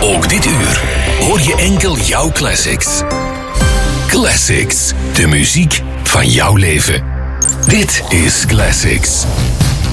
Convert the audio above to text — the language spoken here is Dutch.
Ook dit uur hoor je enkel jouw classics. Classics, de muziek van jouw leven. Dit is Classics.